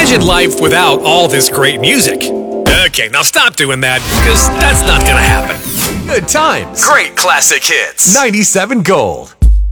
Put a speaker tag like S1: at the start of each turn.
S1: Imagine life without all this great music. Okay, now stop doing that, because that's not gonna happen.
S2: Good times.
S3: Great classic hits.
S2: 97 Gold.